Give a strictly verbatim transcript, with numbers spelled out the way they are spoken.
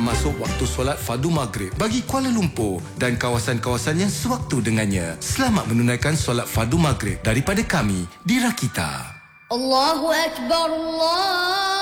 masuk waktu solat fardu maghrib bagi Kuala Lumpur dan kawasan-kawasan yang sewaktu dengannya. Selamat menunaikan solat fardu maghrib daripada kami di Rakita. Allahu Akbar, Allah